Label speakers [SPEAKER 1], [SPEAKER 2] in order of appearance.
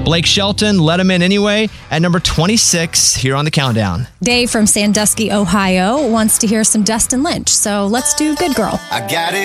[SPEAKER 1] Blake Shelton, Let 'Em In Anyway, at number 26 here on the countdown.
[SPEAKER 2] Dave from Sandusky, Ohio, wants to hear some Dustin Lynch. So let's do Good Girl.
[SPEAKER 3] I got it.